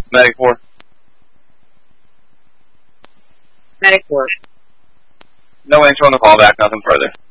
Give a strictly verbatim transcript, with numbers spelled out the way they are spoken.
Medic four. Medic four. No answer on the callback, nothing further.